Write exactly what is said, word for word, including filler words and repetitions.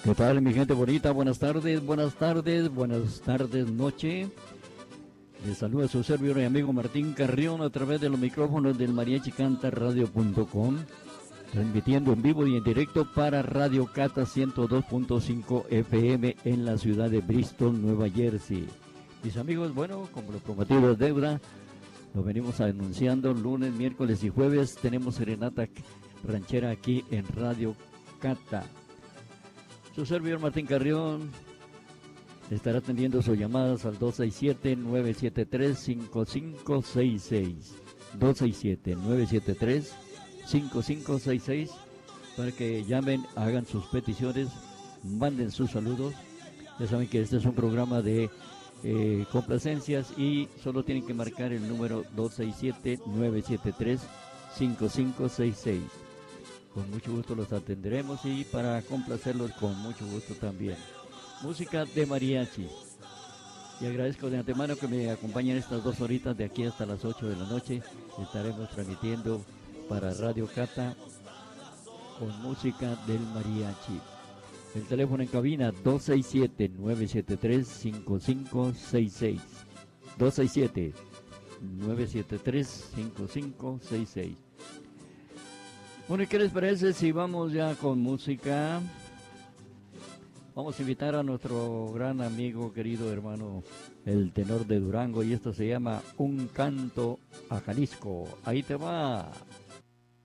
¿Qué tal, mi gente bonita? Buenas tardes, buenas tardes, buenas tardes, noche. Les saluda su servidor y amigo Martín Carrión a través de los micrófonos del mariachi canta radio punto com, transmitiendo en vivo y en directo para Radio Cata ciento dos punto cinco F M en la ciudad de Bristol, Nueva Jersey. Mis amigos, bueno, como lo prometido es deuda, lo venimos anunciando lunes, miércoles y jueves. Tenemos serenata ranchera aquí en Radio Cata. Su servidor Martín Carrión estará atendiendo sus llamadas al dos seis siete, nueve siete tres, cinco cinco seis seis. dos seis siete, nueve siete tres, cinco cinco seis seis para que llamen, hagan sus peticiones, manden sus saludos. Ya saben que este es un programa de eh, complacencias y solo tienen que marcar el número dos seis siete, nueve siete tres, cinco cinco seis seis. Con mucho gusto los atenderemos y para complacerlos con mucho gusto también. Música de mariachi. Y agradezco de antemano que me acompañen estas dos horitas de aquí hasta las ocho de la noche. Estaremos transmitiendo para Radio Cata con música del mariachi. El teléfono en cabina dos seis siete, nueve siete tres, cinco cinco seis seis. dos seis siete, nueve siete tres, cinco cinco seis seis. Bueno, ¿y qué les parece si vamos ya con música? Vamos a invitar a nuestro gran amigo, querido hermano, el tenor de Durango, y esto se llama Un Canto a Jalisco. Ahí te va.